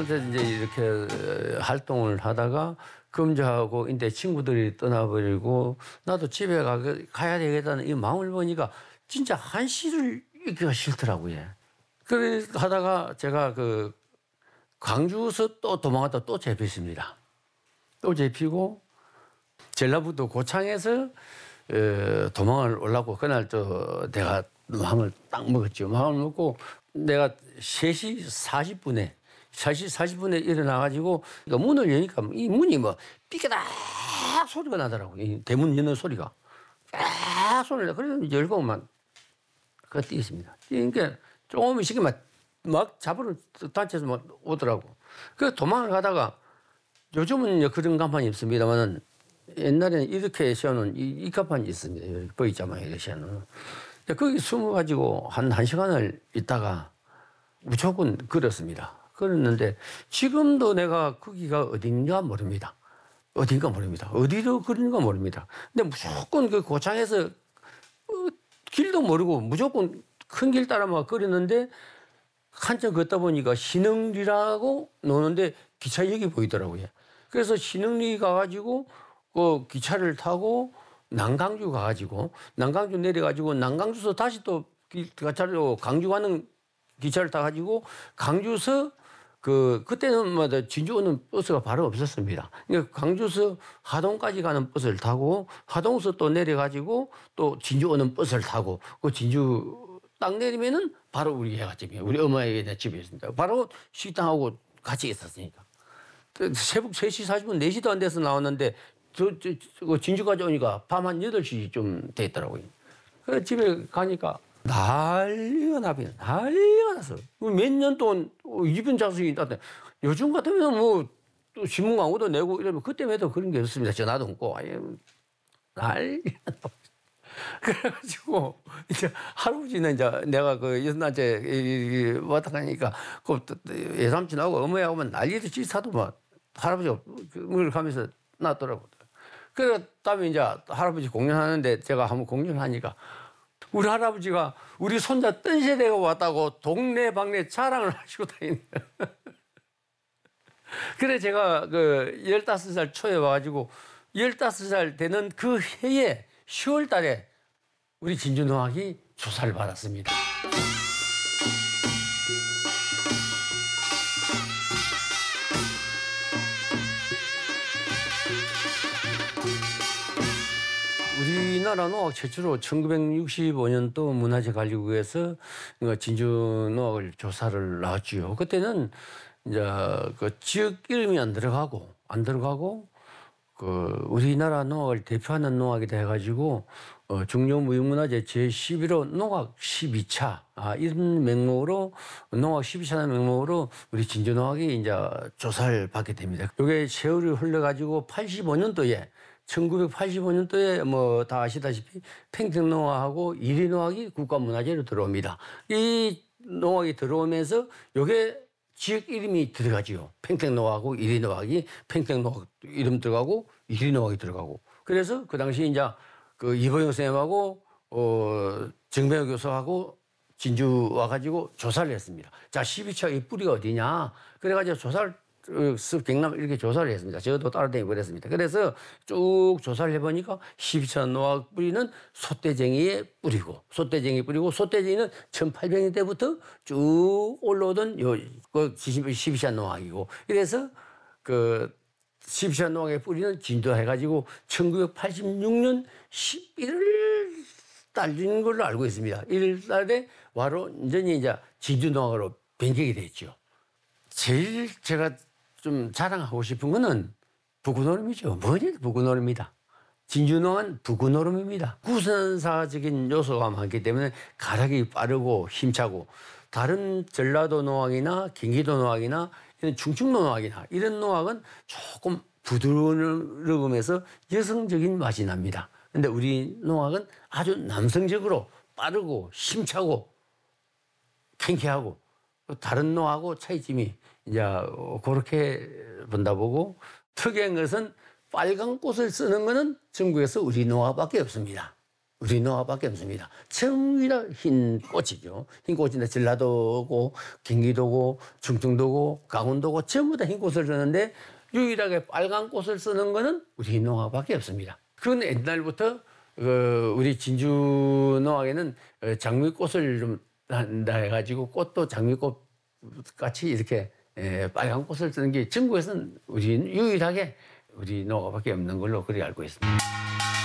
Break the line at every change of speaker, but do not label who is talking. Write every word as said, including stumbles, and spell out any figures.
어느 때 이제 이렇게 활동을 하다가 금주하고 이제 친구들이 떠나버리고 나도 집에 가, 가야 되겠다는 이 마음을 보니까 진짜 한시를 있기가 싫더라고요. 그래 하다가 제가 그 광주에서 또 도망갔다 또 잡혔습니다. 또 잡히고 전라북도 고창에서 어, 도망을 올라고 그날 또 내가 마음을 딱 먹었죠. 마음을 먹고 내가 세 시 사십 분에 세 시 사십 분에 일어나가지고 문을 여니까 이 문이 뭐 삐까닥 소리가 나더라고요. 이 대문 여는 소리가 딱 소리가. 그래서 열고만 그 뛰었습니다. 그러니까 조금 있으니까 막, 막 잡으러 단체에서 막 오더라고. 그 도망을 가다가 요즘은 그런 간판이 없습니다만은 옛날에는 이렇게 세워놓은 이, 이 간판이 있습니다. 보이자마자 이렇게 세워놓은. 거기 숨어가지고 한, 한 시간을 있다가 무조건 걸었습니다. 걸었는데 지금도 내가 거기가 어딘가 모릅니다. 어딘가 모릅니다. 어디로 걸은가 모릅니다. 근데 무조건 그 고창에서 어, 길도 모르고 무조건 큰 길 따라만 걸었는데 한참 걷다 보니까 신흥리라고 노는데 기차역이 보이더라고요. 그래서 신흥리 가가지고 그 기차를 타고 남강주 가가지고 남강주 내려가지고 남강주에서 다시 또 기차로 강주 가는 기차를 타가지고 강주에서 그 그때는 뭐 진주 오는 버스가 바로 없었습니다. 그러니까 강주에서 하동까지 가는 버스를 타고 하동에서 또 내려가지고 또 진주 오는 버스를 타고 그 진주 딱 내리면은 바로 우리 애가 집이에요. 우리 어머니의 집이 있습니다. 바로 식당하고 같이 있었으니까. 새벽 세 시 사십 분 네 시도 안 돼서 나왔는데 저, 저, 저 진주까지 오니까 밤 한 여덟 시쯤 됐더라고요. 그래서 집에 가니까 난리가 나비네. 난리가 났어. 몇 년 동안 이변 자석이 있다. 요즘 같으면 뭐 또 신문 광고도 내고 이러면 그때만 해도 그런 게 없습니다. 전화도 없고. 아예 난리가 나. 그래가지고 이제 할아버지는 이제 내가 그 여섯날째 왔다 가니까 그 예삼촌하고 어머니하고 만 난리도 치사도 막 할아버지가 그걸 가면서 놨더라고. 그래 다음에 이제 할아버지 공연하는데 제가 한번 공연하니까 우리 할아버지가 우리 손자 뜬세대가 왔다고 동네방네 자랑을 하시고 다니는 거예요. 그래 제가 그 열다섯 살 초에 와가지고 열다섯 살 되는 그 해에 시월 달에 우리 진주노학이 조사를 받았습니다. 우리나라 노학 최초로 천구백육십오 년도 문화재관리국에서 진주 노학을 조사를 나왔지요. 그때는 이제 그 지역 이름이 안 들어가고 안 들어가고 그 우리나라 노학을 대표하는 노학이 돼가지고 어, 중요무형문화재 제십일 호 노학 십이 차 아, 이런 명목으로 노학 십이 차라는 명목으로 우리 진주 노학이 이제 조사를 받게 됩니다. 이게 세월이 흘러가지고 팔십오 년도에 천구백팔십오 년도에 뭐 다 아시다시피 평택노학하고 이리노학이 국가문화재로 들어옵니다. 이 노학이 들어오면서 이게 지역 이름이 들어가지요. 평택노학하고 이리노학이 평택노학 이름 들어가고 이리노학이 들어가고. 그래서 그 당시 이제 그 이보영 선생님하고 어 정배호 교수하고 진주 와가지고 조사를 했습니다. 자, 십이 차 이 뿌리가 어디냐? 그래가지고 조사를 경남 이렇게 조사를 했습니다. 저도 따라다니고 그랬습니다. 그래서 쭉 조사를 해보니까 십이 차 노학 뿌리는 소떼쟁이의 뿌리고, 소떼쟁이 뿌리고, 소떼쟁이는 천팔백 년대부터 쭉 올라오던 요, 그 십이 차 노학이고, 그래서 그 십이 차 노학의 뿌리는 진도해가지고 천구백팔십육 년 십일 월 달인 걸로 알고 있습니다. 일 월 달에 완전히 이제 진주 노학으로 변경이 됐죠. 제일 제가 좀 자랑하고 싶은 거는 부구노름이죠. 뭐니 부구노름이다. 진주노는 부구노름입니다. 구선사적인 요소가 많기 때문에 가락이 빠르고 힘차고 다른 전라도 노학이나 경기도 노학이나 이런 충청도 노학이나 이런 노학은 조금 부드러우면서 여성적인 맛이 납니다. 근데 우리 노학은 아주 남성적으로 빠르고 힘차고 팽쾌하고 다른 노하고 차이점이 이제 그렇게 본다 보고 특이한 것은 빨간 꽃을 쓰는 것은 전국에서 우리 노하밖에 없습니다. 우리 농가밖에 없습니다. 전부 다 흰 꽃이죠. 흰 꽃인데 전라도고 경기도고 충청도고 강원도고 전부 다 흰 꽃을 쓰는데 유일하게 빨간 꽃을 쓰는 거는 우리 농가밖에 없습니다. 그건 옛날부터 어, 우리 진주 농가에는 장미꽃을 좀 한다 해가지고 꽃도 장미꽃 같이 이렇게 에, 빨간 꽃을 쓰는 게 전국에서는 우리 유일하게 우리 농가밖에 없는 걸로 그렇게 알고 있습니다.